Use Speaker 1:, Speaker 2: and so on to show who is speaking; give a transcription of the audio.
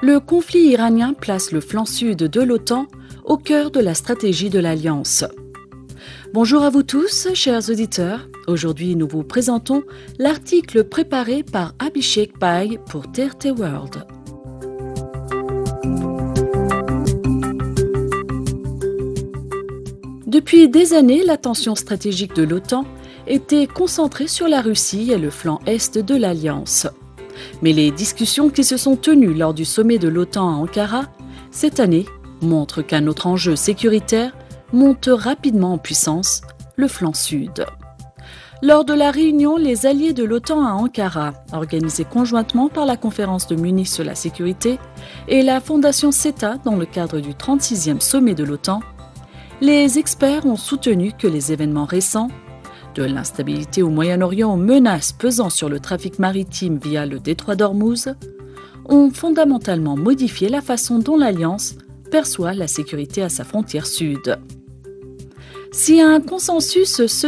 Speaker 1: Le conflit iranien place le flanc sud de l'OTAN au cœur de la stratégie de l'Alliance. Bonjour à vous tous, chers auditeurs. Aujourd'hui, nous vous présentons l'article préparé par Abhishek Pai pour TRT World. Depuis des années, l'attention stratégique de l'OTAN était concentrée sur la Russie et le flanc est de l'Alliance. Mais les discussions qui se sont tenues lors du sommet de l'OTAN à Ankara, cette année, montrent qu'un autre enjeu sécuritaire monte rapidement en puissance, le flanc sud. Lors de la réunion, les alliés de l'OTAN à Ankara, organisée conjointement par la conférence de Munich sur la sécurité et la fondation CETA dans le cadre du 36e sommet de l'OTAN, les experts ont soutenu que les événements récents, de l'instabilité au Moyen-Orient aux menaces pesant sur le trafic maritime via le détroit d'Ormuz, ont fondamentalement modifié la façon dont l'Alliance perçoit la sécurité à sa frontière sud. Si un consensus se